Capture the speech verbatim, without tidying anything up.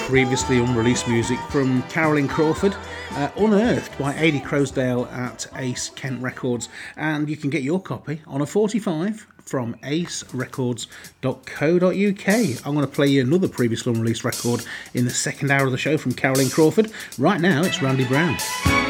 previously unreleased music from Carolyn Crawford, uh, unearthed by Adi Crowsdale at Ace Kent Records, and you can get your copy on a forty-five from ace records dot co dot uk. I'm going to play you another previously unreleased record in the second hour of the show from Carolyn Crawford. Right now, it's Randy Brown.